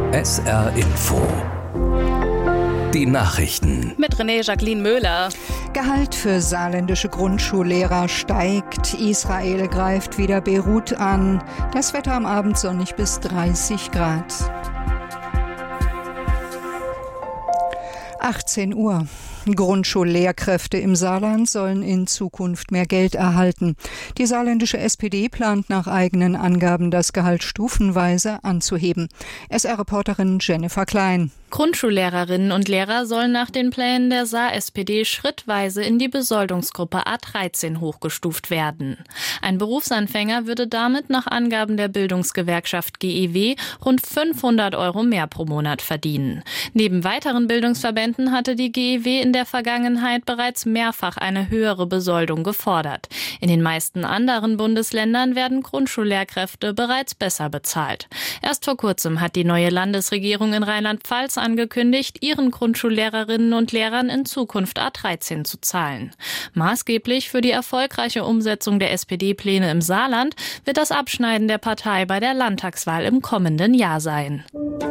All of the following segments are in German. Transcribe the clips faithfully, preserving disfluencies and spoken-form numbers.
S R Info. Die Nachrichten. Mit René Jacqueline Möhler. Gehalt für saarländische Grundschullehrer steigt. Israel greift wieder Beirut an. Das Wetter am Abend sonnig bis dreißig Grad. achtzehn Uhr. Grundschullehrkräfte im Saarland sollen in Zukunft mehr Geld erhalten. Die saarländische S P D plant nach eigenen Angaben, das Gehalt stufenweise anzuheben. S R-Reporterin Jennifer Klein. Grundschullehrerinnen und Lehrer sollen nach den Plänen der Saar-S P D schrittweise in die Besoldungsgruppe A dreizehn hochgestuft werden. Ein Berufsanfänger würde damit nach Angaben der Bildungsgewerkschaft G E W rund fünfhundert Euro mehr pro Monat verdienen. Neben weiteren Bildungsverbänden hatte die G E W in der Vergangenheit bereits mehrfach eine höhere Besoldung gefordert. In den meisten anderen Bundesländern werden Grundschullehrkräfte bereits besser bezahlt. Erst vor kurzem hat die neue Landesregierung in Rheinland-Pfalz angekündigt, ihren Grundschullehrerinnen und Lehrern in Zukunft A dreizehn zu zahlen. Maßgeblich für die erfolgreiche Umsetzung der S P D-Pläne im Saarland wird das Abschneiden der Partei bei der Landtagswahl im kommenden Jahr sein.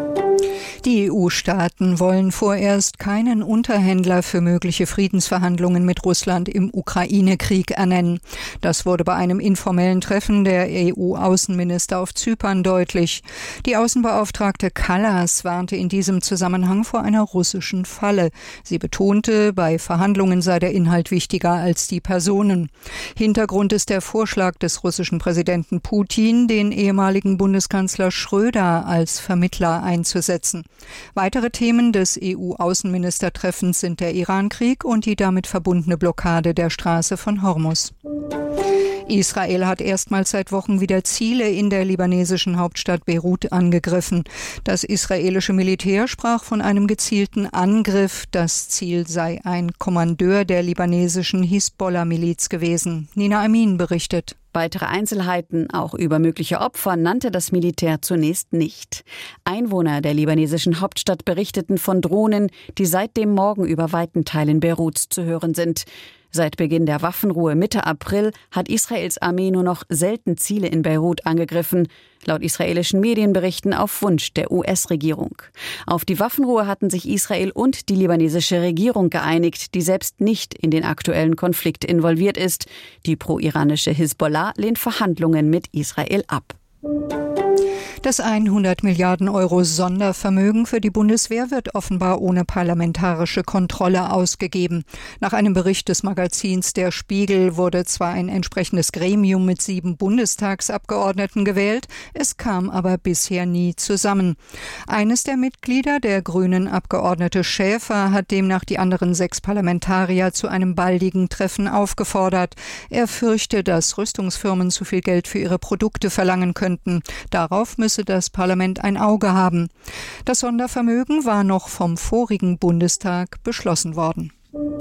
Die E U-Staaten wollen vorerst keinen Unterhändler für mögliche Friedensverhandlungen mit Russland im Ukraine-Krieg ernennen. Das wurde bei einem informellen Treffen der E U-Außenminister auf Zypern deutlich. Die Außenbeauftragte Kallas warnte in diesem Zusammenhang vor einer russischen Falle. Sie betonte, bei Verhandlungen sei der Inhalt wichtiger als die Personen. Hintergrund ist der Vorschlag des russischen Präsidenten Putin, den ehemaligen Bundeskanzler Schröder als Vermittler einzusetzen. Weitere Themen des E U-Außenministertreffens sind der Irankrieg und die damit verbundene Blockade der Straße von Hormuz. Israel hat erstmals seit Wochen wieder Ziele in der libanesischen Hauptstadt Beirut angegriffen. Das israelische Militär sprach von einem gezielten Angriff. Das Ziel sei ein Kommandeur der libanesischen Hisbollah-Miliz gewesen. Nina Amin berichtet. Weitere Einzelheiten, auch über mögliche Opfer, nannte das Militär zunächst nicht. Einwohner der libanesischen Hauptstadt berichteten von Drohnen, die seit dem Morgen über weiten Teilen Beiruts zu hören sind. Seit Beginn der Waffenruhe Mitte April hat Israels Armee nur noch selten Ziele in Beirut angegriffen, laut israelischen Medienberichten auf Wunsch der U S-Regierung. Auf die Waffenruhe hatten sich Israel und die libanesische Regierung geeinigt, die selbst nicht in den aktuellen Konflikt involviert ist. Die pro-iranische Hisbollah lehnt Verhandlungen mit Israel ab. Das hundert Milliarden Euro Sondervermögen für die Bundeswehr wird offenbar ohne parlamentarische Kontrolle ausgegeben. Nach einem Bericht des Magazins Der Spiegel wurde zwar ein entsprechendes Gremium mit sieben Bundestagsabgeordneten gewählt, es kam aber bisher nie zusammen. Eines der Mitglieder, der grünen Abgeordnete Schäfer, hat demnach die anderen sechs Parlamentarier zu einem baldigen Treffen aufgefordert. Er fürchte, dass Rüstungsfirmen zu viel Geld für ihre Produkte verlangen könnten. Darauf müsse das Parlament ein Auge haben. Das Sondervermögen war noch vom vorigen Bundestag beschlossen worden.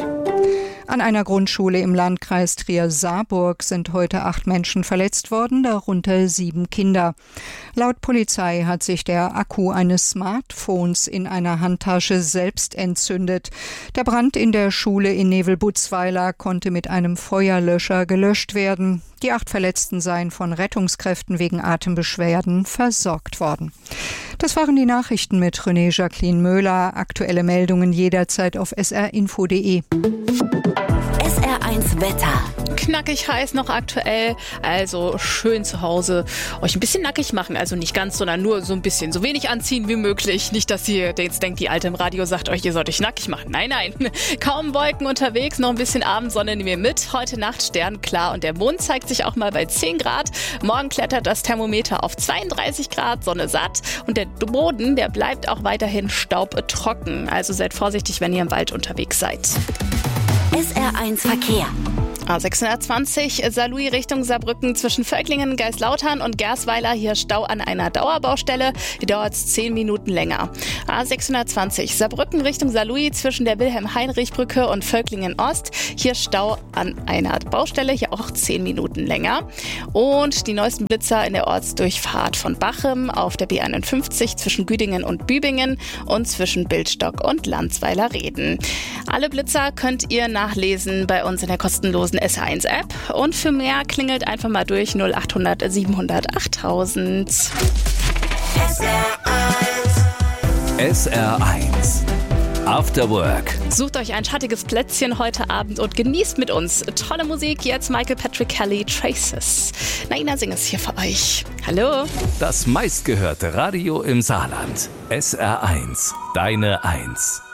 An einer Grundschule im Landkreis Trier-Saarburg sind heute acht Menschen verletzt worden, darunter sieben Kinder. Laut Polizei hat sich der Akku eines Smartphones in einer Handtasche selbst entzündet. Der Brand in der Schule in Nevel-Butzweiler konnte mit einem Feuerlöscher gelöscht werden. Die acht Verletzten seien von Rettungskräften wegen Atembeschwerden versorgt worden. Das waren die Nachrichten mit René Jacqueline Möhler. Aktuelle Meldungen jederzeit auf s r info punkt d e. S R eins Wetter. Knackig heiß noch aktuell, also schön zu Hause euch ein bisschen nackig machen, also nicht ganz, sondern nur so ein bisschen, so wenig anziehen wie möglich. Nicht, dass ihr jetzt denkt, die Alte im Radio sagt euch, ihr sollt euch nackig machen. Nein, nein, kaum Wolken unterwegs, noch ein bisschen Abendsonne nehmen wir mit. Heute Nacht sternklar und der Mond zeigt sich auch mal bei zehn Grad. Morgen klettert das Thermometer auf zweiunddreißig Grad, Sonne satt und der Boden, der bleibt auch weiterhin staubtrocken. Also seid vorsichtig, wenn ihr im Wald unterwegs seid. S R eins Verkehr. A sechshundertzwanzig Saarlouis Richtung Saarbrücken zwischen Völklingen, Geislautern und Gersweiler. Hier Stau an einer Dauerbaustelle. Hier dauert es zehn Minuten länger. A sechshundertzwanzig Saarbrücken Richtung Saarlouis zwischen der Wilhelm-Heinrich-Brücke und Völklingen Ost. Hier Stau an einer Baustelle. Hier auch zehn Minuten länger. Und die neuesten Blitzer in der Ortsdurchfahrt von Bachem auf der B einundfünfzig zwischen Güdingen und Bübingen und zwischen Bildstock und Landsweiler-Reden. Alle Blitzer könnt ihr nachlesen bei uns in der kostenlosen S R eins App und für mehr klingelt einfach mal durch null acht hundert siebenhundert achttausend. S R eins S R eins After Work. Sucht euch ein schattiges Plätzchen heute Abend und genießt mit uns tolle Musik. Jetzt Michael Patrick Kelly, Traces. Naina singt es hier für euch. Hallo. Das meistgehörte Radio im Saarland. S R eins, deine Eins.